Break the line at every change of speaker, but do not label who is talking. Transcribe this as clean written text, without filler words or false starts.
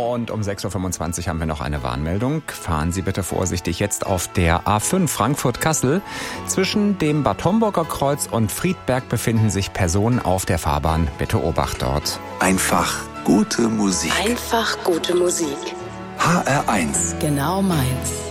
Und um 6.25 Uhr haben wir noch eine Warnmeldung. Fahren Sie bitte vorsichtig jetzt auf der A5 Frankfurt-Kassel. Zwischen dem Bad Homburger Kreuz und Friedberg befinden sich Personen auf der Fahrbahn. Bitte Obacht dort.
Einfach gute Musik.
Einfach gute Musik.
HR1.
Genau meins.